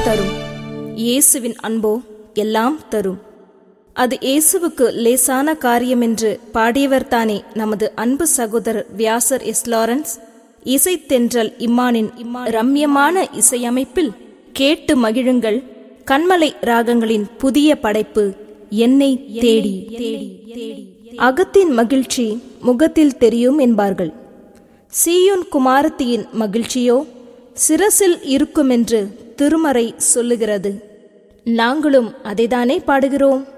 தரும். இயேசுவின் அன்போ எல்லாம் தரும். அது இயேசுவுக்கு லேசான காரியம் என்று பாடியவர்தானே நமது அன்பு சகோதரர் வியாசர் எஸ். லாரன்ஸ். இசைத்தென்றல் இம்மானின் ரம்யமான இசையமைப்பில் கேட்டு மகிழுங்கள். கண்மலை ராகங்களின் புதிய படைப்பு என்னை தேடி. அகத்தின் மகிழ்ச்சி முகத்தில் தெரியும் என்பார்கள். சீயோன் குமாரத்தியின் மகிழ்ச்சியோ சிரசில் இருக்குமென்று திருமறை சொல்லுகிறது. நாங்களும் அதைதானே பாடுகிறோம்.